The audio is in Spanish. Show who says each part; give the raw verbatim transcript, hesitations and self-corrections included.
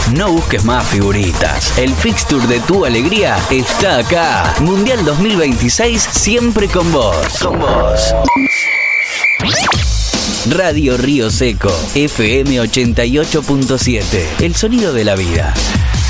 Speaker 1: No busques más figuritas. El fixture de tu alegría está acá. Mundial dos mil veintiséis, siempre con vos. Con vos. Radio Río Seco, F M ochenta y ocho punto siete. El sonido de la vida.